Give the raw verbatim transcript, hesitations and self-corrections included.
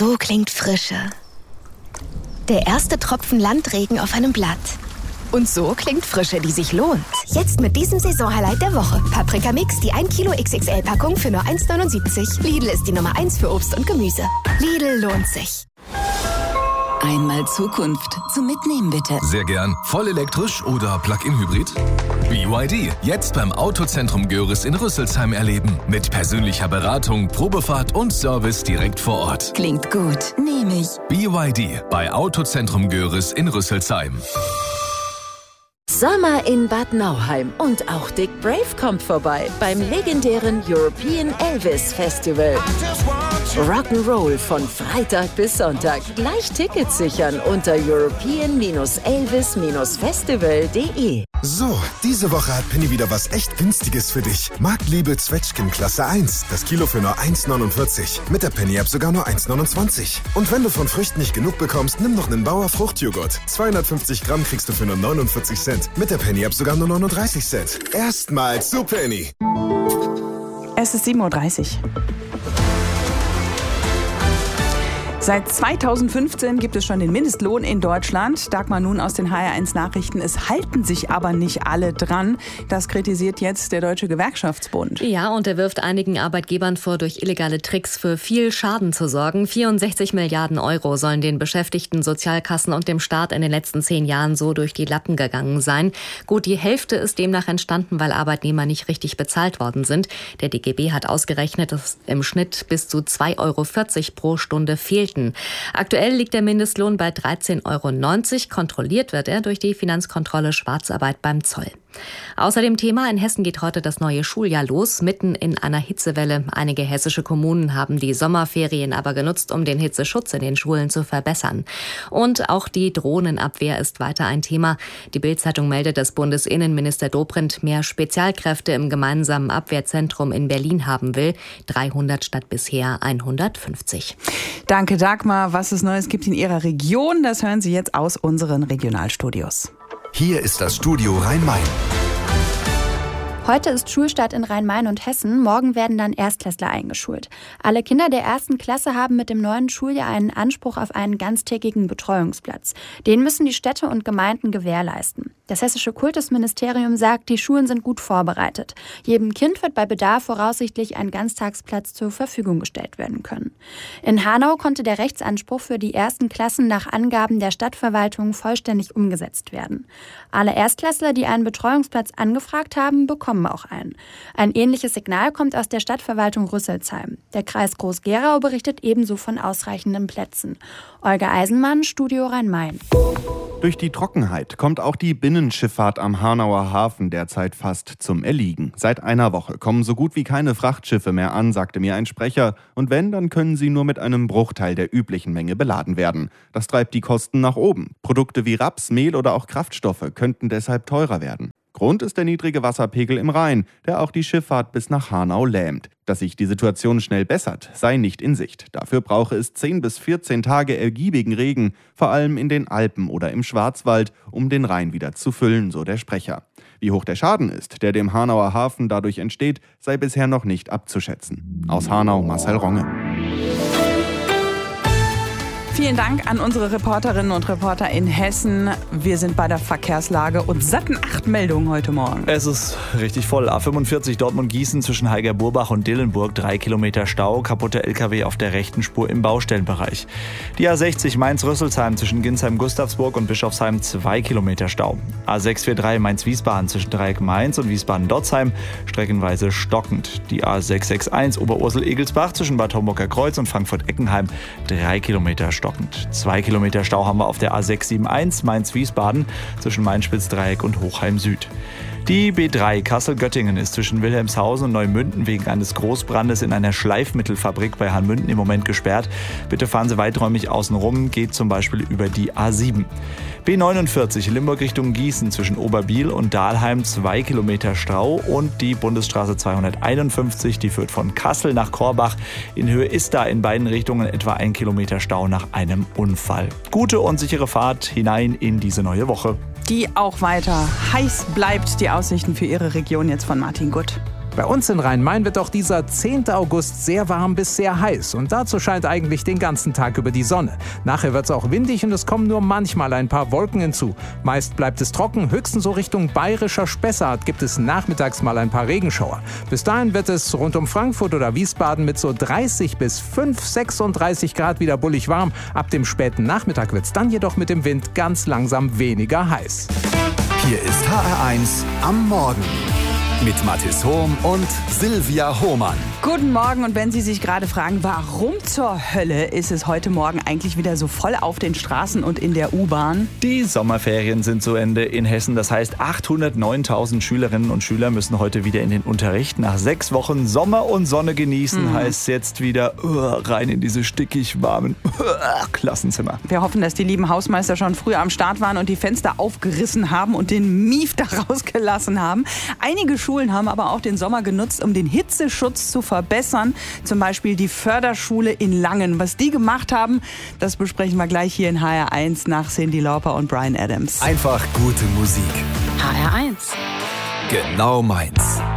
So klingt Frische. Der erste Tropfen Landregen auf einem Blatt. Und so klingt Frische, die sich lohnt. Jetzt mit diesem Saisonhighlight der Woche. Paprika Mix, die ein Kilo X X L-Packung für nur eins neunundsiebzig. Lidl ist die Nummer eins für Obst und Gemüse. Lidl lohnt sich. Einmal Zukunft zum Mitnehmen, bitte. Sehr gern. Voll elektrisch oder Plug-in-Hybrid? B Y D. Jetzt beim Autozentrum Görres in Rüsselsheim erleben. Mit persönlicher Beratung, Probefahrt und Service direkt vor Ort. Klingt gut. Nehme ich. B Y D. Bei Autozentrum Görres in Rüsselsheim. Sommer in Bad Nauheim und auch Dick Brave kommt vorbei beim legendären European Elvis Festival. Rock'n'Roll von Freitag bis Sonntag. Gleich Tickets sichern unter european elvis festival punkt de. So, diese Woche hat Penny wieder was echt Günstiges für dich. Marktliebe Zwetschgen Klasse eins. Das Kilo für nur eins neunundvierzig. Mit der Penny-App sogar nur eins neunundzwanzig. Und wenn du von Früchten nicht genug bekommst, nimm noch einen Bauer Fruchtjoghurt. zweihundertfünfzig Gramm kriegst du für nur neunundvierzig Cent. Mit der Penny-App sogar nur neununddreißig Cent. Erstmals zu Penny. Es ist sieben Uhr dreißig. Seit zweitausendfünfzehn gibt es schon den Mindestlohn in Deutschland. Dagmar nun aus den H R eins Nachrichten. Es halten sich aber nicht alle dran. Das kritisiert jetzt der Deutsche Gewerkschaftsbund. Ja, und er wirft einigen Arbeitgebern vor, durch illegale Tricks für viel Schaden zu sorgen. vierundsechzig Milliarden Euro sollen den Beschäftigten, Sozialkassen und dem Staat in den letzten zehn Jahren so durch die Lappen gegangen sein. Gut, die Hälfte ist demnach entstanden, weil Arbeitnehmer nicht richtig bezahlt worden sind. Der D G B hat ausgerechnet, dass im Schnitt bis zu zwei Euro vierzig pro Stunde fehlten. Aktuell liegt der Mindestlohn bei dreizehn Euro neunzig. Kontrolliert wird er durch die Finanzkontrolle Schwarzarbeit beim Zoll. Außer dem Thema, in Hessen geht heute das neue Schuljahr los, mitten in einer Hitzewelle. Einige hessische Kommunen haben die Sommerferien aber genutzt, um den Hitzeschutz in den Schulen zu verbessern. Und auch die Drohnenabwehr ist weiter ein Thema. Die Bild-Zeitung meldet, dass Bundesinnenminister Dobrindt mehr Spezialkräfte im gemeinsamen Abwehrzentrum in Berlin haben will. dreihundert statt bisher hundertfünfzig. Danke, Dagmar. Was es Neues gibt in Ihrer Region, das hören Sie jetzt aus unseren Regionalstudios. Hier ist das Studio Rhein-Main. Heute ist Schulstart in Rhein-Main und Hessen. Morgen werden dann Erstklässler eingeschult. Alle Kinder der ersten Klasse haben mit dem neuen Schuljahr einen Anspruch auf einen ganztägigen Betreuungsplatz. Den müssen die Städte und Gemeinden gewährleisten. Das hessische Kultusministerium sagt, die Schulen sind gut vorbereitet. Jedem Kind wird bei Bedarf voraussichtlich ein Ganztagsplatz zur Verfügung gestellt werden können. In Hanau konnte der Rechtsanspruch für die ersten Klassen nach Angaben der Stadtverwaltung vollständig umgesetzt werden. Alle Erstklässler, die einen Betreuungsplatz angefragt haben, bekommen auch einen. Ein ähnliches Signal kommt aus der Stadtverwaltung Rüsselsheim. Der Kreis Groß-Gerau berichtet ebenso von ausreichenden Plätzen. Olga Eisenmann, Studio Rhein-Main. Durch die Trockenheit kommt auch die Binnenschifffahrt am Hanauer Hafen derzeit fast zum Erliegen. Seit einer Woche kommen so gut wie keine Frachtschiffe mehr an, sagte mir ein Sprecher. Und wenn, dann können sie nur mit einem Bruchteil der üblichen Menge beladen werden. Das treibt die Kosten nach oben. Produkte wie Raps, Mehl oder auch Kraftstoffe könnten deshalb teurer werden. Grund ist der niedrige Wasserpegel im Rhein, der auch die Schifffahrt bis nach Hanau lähmt. Dass sich die Situation schnell bessert, sei nicht in Sicht. Dafür brauche es zehn bis vierzehn Tage ergiebigen Regen, vor allem in den Alpen oder im Schwarzwald, um den Rhein wieder zu füllen, so der Sprecher. Wie hoch der Schaden ist, der dem Hanauer Hafen dadurch entsteht, sei bisher noch nicht abzuschätzen. Aus Hanau, Marcel Ronge. Vielen Dank an unsere Reporterinnen und Reporter in Hessen. Wir sind bei der Verkehrslage und satten acht Meldungen heute Morgen. Es ist richtig voll. A fünfundvierzig Dortmund-Gießen zwischen Heigerburbach und Dillenburg, drei Kilometer Stau, kaputte L K W auf der rechten Spur im Baustellenbereich. Die A sechzig Mainz-Rüsselsheim zwischen Ginsheim-Gustavsburg und Bischofsheim, zwei Kilometer Stau. A sechshundertdreiundvierzig Mainz-Wiesbaden zwischen Dreieck Mainz und Wiesbaden-Dotzheim, streckenweise stockend. Die A sechshundereinundsechzig Oberursel-Egelsbach zwischen Bad Homburger Kreuz und Frankfurt-Eckenheim, drei Kilometer Stau. Stockend. Zwei Kilometer Stau haben wir auf der A sechshundereinundsiebzig Mainz-Wiesbaden zwischen Main-Spitz-Dreieck und Hochheim-Süd. Die B drei Kassel-Göttingen ist zwischen Wilhelmshausen und Neumünden wegen eines Großbrandes in einer Schleifmittelfabrik bei Hanmünden im Moment gesperrt. Bitte fahren Sie weiträumig außen rum, geht zum Beispiel über die A sieben. B neunundvierzig Limburg Richtung Gießen zwischen Oberbiel und Dahlheim, zwei Kilometer Stau. Und die Bundesstraße zweihunderteinundfünfzig, die führt von Kassel nach Korbach. In Höhe ist da in beiden Richtungen etwa ein Kilometer Stau nach einem Unfall. Gute und sichere Fahrt hinein in diese neue Woche. Die auch weiter heiß bleibt. Die Aussichten für Ihre Region jetzt von Martin Gutt. Bei uns in Rhein-Main wird auch dieser zehnten August sehr warm bis sehr heiß. Und dazu scheint eigentlich den ganzen Tag über die Sonne. Nachher wird es auch windig und es kommen nur manchmal ein paar Wolken hinzu. Meist bleibt es trocken, höchstens so Richtung bayerischer Spessart gibt es nachmittags mal ein paar Regenschauer. Bis dahin wird es rund um Frankfurt oder Wiesbaden mit so dreißig bis fünf, sechsunddreißig Grad wieder bullig warm. Ab dem späten Nachmittag wird es dann jedoch mit dem Wind ganz langsam weniger heiß. Hier ist H R eins am Morgen mit Mathis Hohm und Silvia Hohmann. Guten Morgen, und wenn Sie sich gerade fragen, warum zur Hölle ist es heute Morgen eigentlich wieder so voll auf den Straßen und in der U-Bahn? Die Sommerferien sind zu Ende in Hessen. Das heißt, achthundertneuntausend Schülerinnen und Schüler müssen heute wieder in den Unterricht. Nach sechs Wochen Sommer und Sonne genießen, mhm. heißt jetzt wieder uh, rein in diese stickig warmen uh, Klassenzimmer. Wir hoffen, dass die lieben Hausmeister schon früh am Start waren und die Fenster aufgerissen haben und den Mief da rausgelassen haben. Einige Schulen haben aber auch den Sommer genutzt, um den Hitzeschutz zu verbessern. Zum Beispiel die Förderschule in Langen. Was die gemacht haben, das besprechen wir gleich hier in H R eins nach Cyndi Lauper und Bryan Adams. Einfach gute Musik. H R eins. Genau meins.